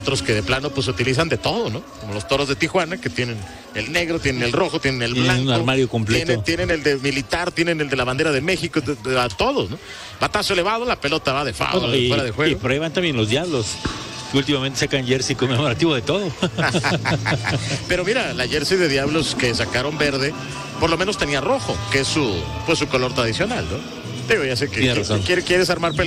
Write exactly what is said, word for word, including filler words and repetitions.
otros que de plano pues utilizan de todo, ¿no? Como los Toros de Tijuana, que tienen el negro, tienen el rojo, tienen el tienen blanco. un armario completo. Tienen, tienen el de militar, tienen el de la bandera de México, de, de, a todos, ¿no? Batazo elevado, la pelota va de foul, Bueno, y, fuera de juego. Y por ahí van también los Diablos, que últimamente sacan jersey conmemorativo de todo. Pero mira, la jersey de Diablos que sacaron verde, por lo menos tenía rojo, que es su, pues, su color tradicional, ¿no? Digo, ya sé que, que quieres armar